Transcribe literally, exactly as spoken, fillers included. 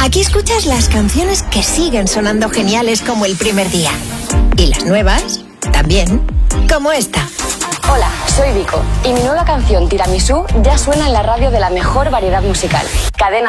Aquí escuchas las canciones que siguen sonando geniales como el primer día. Y las nuevas, también, como esta. Hola, soy Vico y mi nueva canción Tiramisú ya suena en la radio de la mejor variedad musical. Cadena